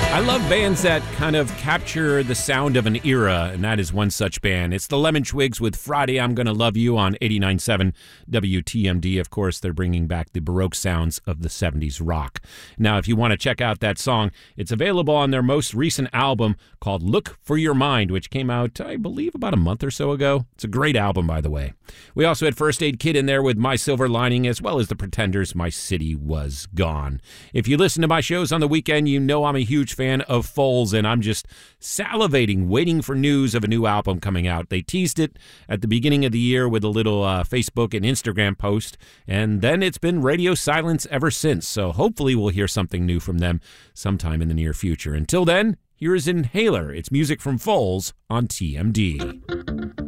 I love bands that kind of capture the sound of an era, and that is one such band. It's the Lemon Twigs with Friday I'm Gonna Love You on 89.7 WTMD. Of course, they're bringing back the Baroque sounds of the 70s rock. Now, if you want to check out that song, it's available on their most recent album called Look for Your Mind, which came out, I believe, about a month or so ago. It's a great album, by the way. We also had First Aid Kit in there with My Silver Lining, as well as the Pretenders' My City Was Gone. If you listen to my shows on the weekend, you know I'm a huge fan of Foals, and I'm just salivating, waiting for news of a new album coming out. They teased it at the beginning of the year with a little Facebook and Instagram post, and then it's been radio silence ever since, so hopefully we'll hear something new from them sometime in the near future. Until then, here is Inhaler. It's music from Foals on TMD.